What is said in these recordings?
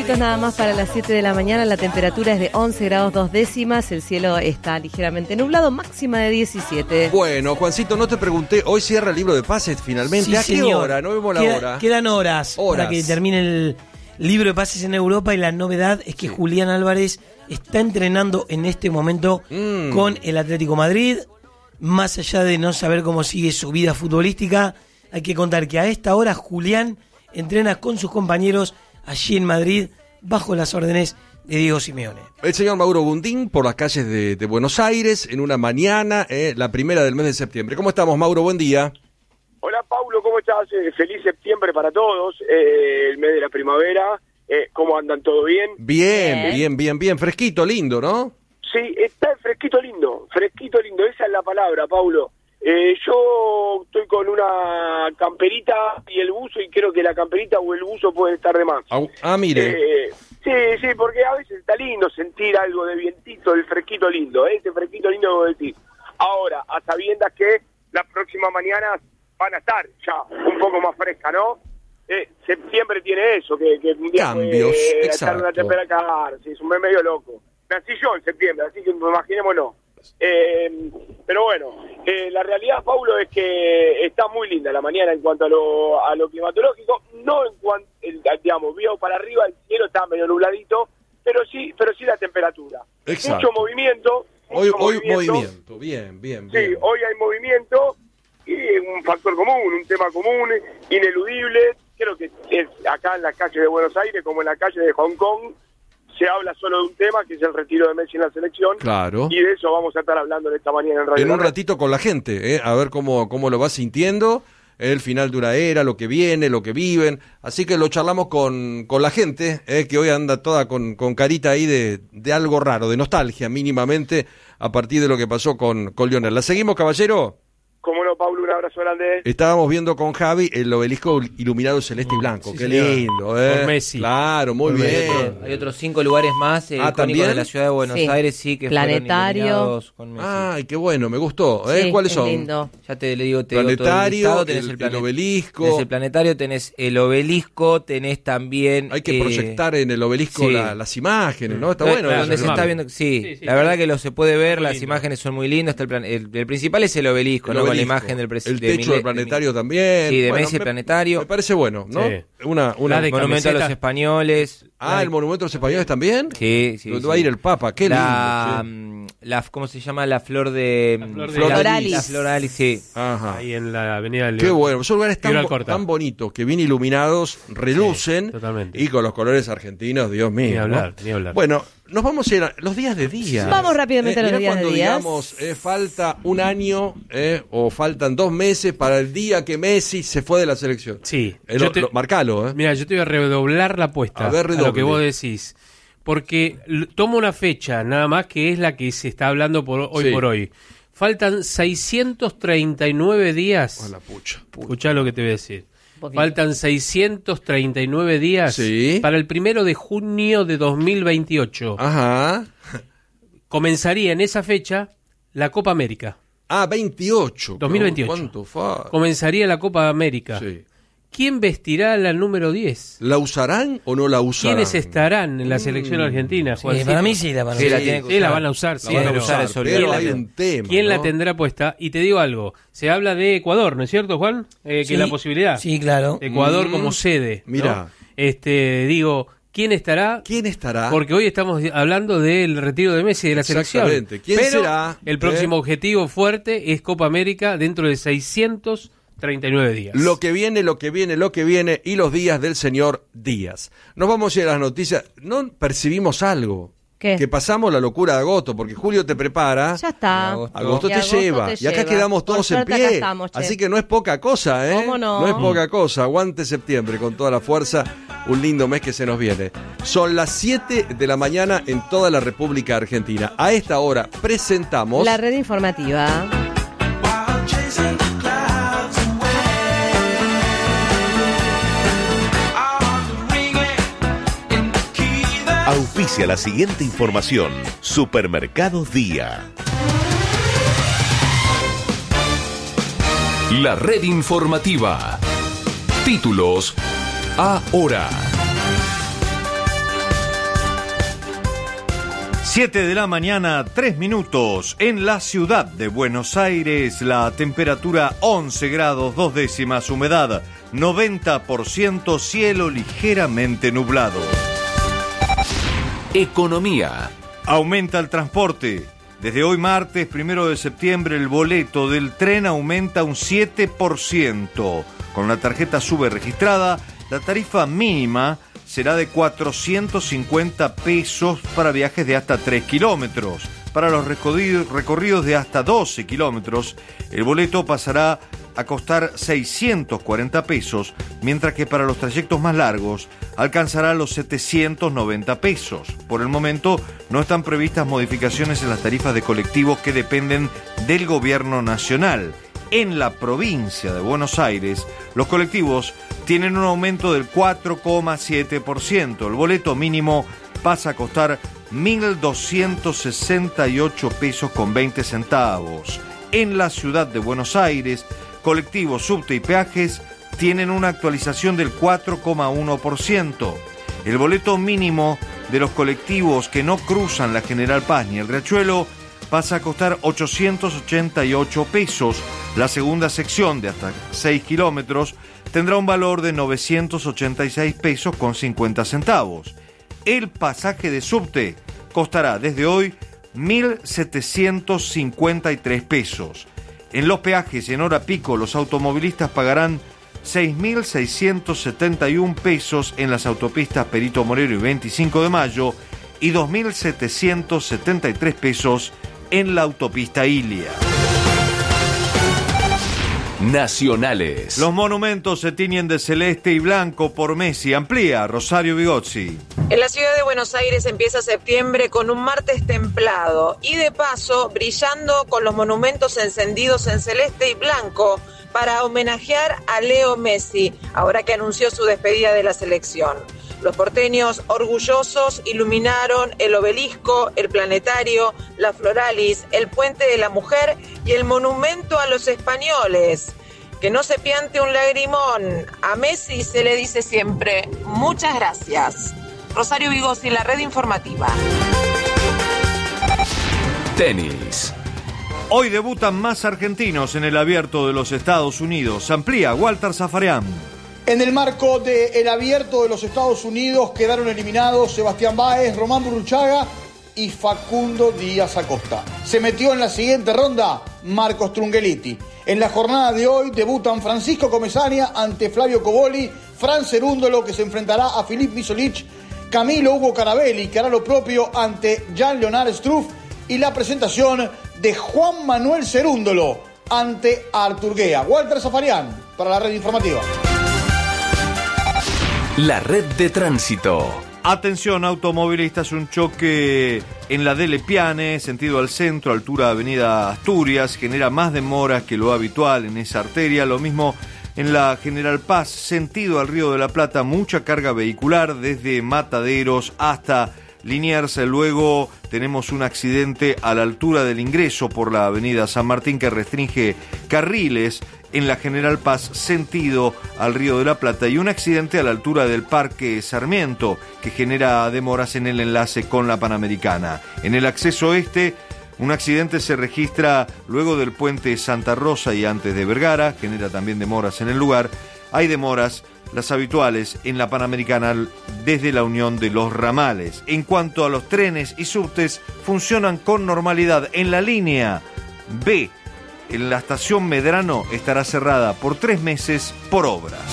minutitos nada más para las 7 de la mañana. La temperatura es de 11 grados 2 décimas. El cielo está ligeramente nublado, máxima de 17. Bueno, Juancito, no te pregunté. Hoy cierra el libro de pases finalmente. Sí, ¿A qué señor. hora? No vemos la hora. Quedan horas para que termine el libro de pases en Europa. Y la novedad es que Julián Álvarez está entrenando en este momento con el Atlético Madrid. Más allá de no saber cómo sigue su vida futbolística, hay que contar que a esta hora Julián entrena con sus compañeros allí en Madrid bajo las órdenes de Diego Simeone. El señor Mauro Gundín por las calles de Buenos Aires en una mañana, la primera del mes de septiembre. ¿Cómo estamos, Mauro? Buen día. Hola, Paulo, ¿cómo estás? Feliz septiembre para todos, el mes de la primavera. ¿Cómo andan? ¿Todo bien? Bien. Fresquito, lindo, ¿no? Sí, está fresquito lindo, esa es la palabra, Paulo. Yo estoy con una camperita y el buzo, y creo que la camperita o el buzo pueden estar de más. Mire. Sí, porque a veces está lindo sentir algo de vientito, el fresquito lindo, ese fresquito lindo de ti. Ahora, a sabiendas que las próximas mañanas van a estar ya un poco más fresca, ¿no? Septiembre tiene eso, que un día cambios, puede exacto. estar una temperatura, sí, es un mes medio loco. Nací yo en septiembre, así que imaginémonos. Pero bueno, la realidad, Paulo, es que está muy linda la mañana en cuanto a lo climatológico. No en cuanto, digamos, veo para arriba, el cielo está medio nubladito, pero sí la temperatura. Exacto. Mucho movimiento. Hoy movimiento, bien. Sí, hoy hay movimiento y un factor común, un tema común, ineludible. Creo que es acá en las calles de Buenos Aires como en la calle de Hong Kong. Se habla solo de un tema, que es el retiro de Messi en la selección. Claro. Y de eso vamos a estar hablando en esta mañana en Radio. En un ratito con la gente, a ver cómo lo va sintiendo, el final de una era, lo que viene, lo que viven. Así que lo charlamos con la gente, que hoy anda toda con carita ahí de algo raro, de nostalgia mínimamente, a partir de lo que pasó con Lionel. ¿La seguimos, caballero? Cómo no, Pablo, un abrazo grande. Estábamos viendo con Javi el obelisco iluminado celeste y blanco. Qué lindo, Por Messi. Claro, muy bien. Hay otros 5 lugares más icónicos de la ciudad de Buenos Aires, que Planetario. fueron iluminados con Messi. Ay, qué bueno, me gustó. es ¿Cuáles son? Lindo. Ya te digo Planetario, todo el listado, el obelisco. Tenés el planetario, tenés el obelisco, tenés también... Hay que proyectar en el obelisco las imágenes, ¿no? Está bueno. Donde se está viendo, la verdad que lo se puede ver, las imágenes son muy lindas. El principal es el obelisco, ¿no? Con la imagen del presidente. El techo del planetario también. Sí, de Messi, el planetario. Me parece bueno, ¿no? Sí. Una El monumento a los españoles. ¿El monumento a los españoles también? Sí. Donde va a ir el Papa, qué lindo. ¿Cómo se llama? La flor de... Floralis. La Floralis, sí. Ajá. Ahí en la avenida del Qué bueno, son lugares tan bonitos, que bien iluminados, relucen, totalmente. y con los colores argentinos, Dios mío. Ni hablar. Bueno, nos vamos a ir a los días de día. Vamos rápidamente a los días de día. Digamos, falta un año o faltan 2 meses para el día que Messi se fue de la selección. Sí. Marcalo, Mira, yo te voy a redoblar la apuesta a lo que vos decís. Porque tomo una fecha, nada más, que es la que se está hablando hoy por hoy. Faltan 639 días. la pucha. Escuchá lo que te voy a decir. Faltan 639 días para el 1 de junio de 2028. Ajá. Comenzaría en esa fecha la Copa América. 28. 2028. ¿Cuánto fa? Comenzaría la Copa América. Sí. ¿Quién vestirá la número 10? ¿La usarán o no la usarán? ¿Quiénes estarán en la selección argentina? Sí, para mí sí la van a usar. Sí, la van a usar. Sí, la van a usar, pero hay un tema. ¿Quién la tendrá puesta? Y te digo algo, se habla de Ecuador, ¿no es cierto, Juan? Que la posibilidad. Sí, claro. Ecuador como sede. Mira. ¿No? Digo, ¿quién estará? ¿Quién estará? Porque hoy estamos hablando del retiro de Messi de la selección. Exactamente. ¿Quién será? El próximo objetivo fuerte es Copa América dentro de 639 días. Lo que viene y los días del señor Díaz. Nos vamos a ir a las noticias. No percibimos algo. ¿Qué? Que pasamos la locura de agosto, porque Julio te prepara. Ya está. Agosto te lleva. Y acá quedamos todos en pie. Estamos, así que no es poca cosa, ¿eh? ¿Cómo no? No es poca cosa. Aguante septiembre con toda la fuerza. Un lindo mes que se nos viene. Son las 7 de la mañana en toda la República Argentina. A esta hora presentamos la red informativa. Auspicia la siguiente información. Supermercados Día. La red informativa. Títulos ahora. 7 de la mañana, 3 minutos. En la ciudad de Buenos Aires, la temperatura 11 grados 2 décimas, humedad 90%, cielo ligeramente nublado. Economía. Aumenta el transporte. Desde hoy martes 1 de septiembre el boleto del tren aumenta un 7%. Con la tarjeta SUBE registrada, la tarifa mínima será de 450 pesos para viajes de hasta 3 kilómetros. Para los recorridos de hasta 12 kilómetros, el boleto pasará a costar 640 pesos, mientras que para los trayectos más largos alcanzará los 790 pesos. Por el momento no están previstas modificaciones en las tarifas de colectivos que dependen del gobierno nacional. En la provincia de Buenos Aires, los colectivos tienen un aumento del 4,7%. El boleto mínimo pasa a costar 1.268 pesos con 20 centavos. En la ciudad de Buenos Aires, colectivos, subte y peajes tienen una actualización del 4,1%. El boleto mínimo de los colectivos que no cruzan la General Paz ni el Riachuelo pasa a costar 888 pesos. La segunda sección de hasta 6 kilómetros tendrá un valor de 986 pesos con 50 centavos. El pasaje de subte costará desde hoy 1.753 pesos. En los peajes en hora pico, los automovilistas pagarán 6.671 pesos en las autopistas Perito Moreno y 25 de Mayo y 2.773 pesos en la autopista Ilia. Nacionales. Los monumentos se tiñen de celeste y blanco por Messi. Amplía Rosario Bigozzi. En la ciudad de Buenos Aires empieza septiembre con un martes templado y de paso brillando con los monumentos encendidos en celeste y blanco para homenajear a Leo Messi, ahora que anunció su despedida de la selección. Los porteños orgullosos iluminaron el obelisco, el planetario, la Floralis, el Puente de la Mujer y el monumento a los españoles. Que no se piante un lagrimón. A Messi se le dice siempre muchas gracias. Rosario Bigozzi, la red informativa. Tenis. Hoy debutan más argentinos en el Abierto de los Estados Unidos. Amplía Walter Zafarian. En el marco del Abierto de los Estados Unidos quedaron eliminados Sebastián Báez, Román Burruchaga y Facundo Díaz Acosta. Se metió en la siguiente ronda Marcos Trungelliti. En la jornada de hoy debutan Francisco Comesaña ante Flavio Coboli, Fran Cerúndolo que se enfrentará a Filip Misolic, Camilo Hugo Carabelli que hará lo propio ante Jean-Leonard Struff y la presentación de Juan Manuel Cerúndolo ante Artur Guea. Walter Zafarian para la red informativa. La red de tránsito. Atención automovilistas, un choque en la Dele Piane, sentido al centro, altura Avenida Asturias, genera más demoras que lo habitual en esa arteria. Lo mismo en la General Paz, sentido al Río de la Plata, mucha carga vehicular desde Mataderos hasta Liniers. Luego tenemos un accidente a la altura del ingreso por la Avenida San Martín que restringe carriles en la General Paz, sentido al Río de la Plata, y un accidente a la altura del Parque Sarmiento que genera demoras en el enlace con la Panamericana. En el acceso este, un accidente se registra luego del puente Santa Rosa y antes de Vergara, genera también demoras en el lugar. Hay demoras, las habituales, en la Panamericana desde la Unión de los Ramales. En cuanto a los trenes y subtes, funcionan con normalidad. En la línea B, en la estación Medrano, estará cerrada por 3 meses por obras.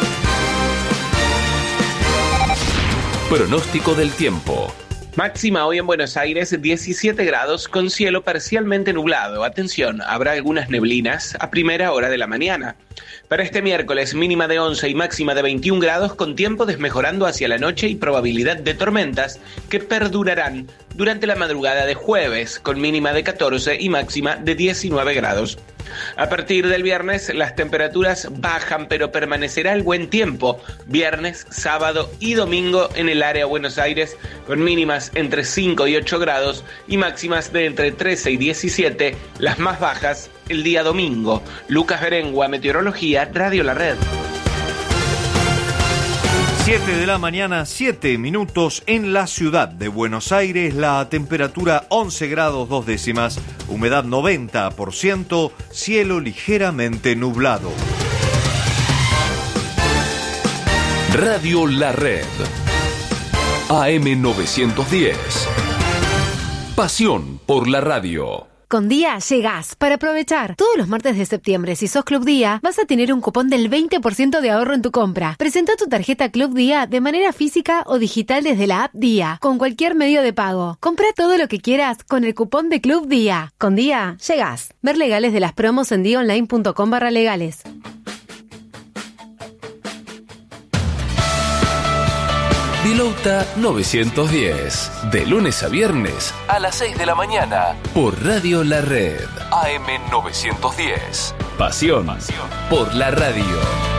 Pronóstico del tiempo. Máxima hoy en Buenos Aires 17 grados con cielo parcialmente nublado. Atención, habrá algunas neblinas a primera hora de la mañana. Para este miércoles mínima de 11 y máxima de 21 grados con tiempo desmejorando hacia la noche y probabilidad de tormentas que perdurarán durante la madrugada de jueves con mínima de 14 y máxima de 19 grados. A partir del viernes las temperaturas bajan, pero permanecerá el buen tiempo. Viernes, sábado y domingo en el área de Buenos Aires con mínimas entre 5 y 8 grados y máximas de entre 13 y 17, las más bajas el día domingo. Lucas Berengua, Meteorología, Radio La Red. 7 de la mañana, 7 minutos en la ciudad de Buenos Aires, la temperatura 11 grados 2 décimas, humedad 90%, cielo ligeramente nublado. Radio La Red, AM910, pasión por la radio. Con Día llegás para aprovechar. Todos los martes de septiembre, si sos Club Día, vas a tener un cupón del 20% de ahorro en tu compra. Presenta tu tarjeta Club Día de manera física o digital desde la app Día, con cualquier medio de pago. Compra todo lo que quieras con el cupón de Club Día. Con Día llegás. Ver legales de las promos en diaonline.com/legales. Pilouta 910, de lunes a viernes a las 6 de la mañana por Radio La Red, AM910. Pasión por la radio.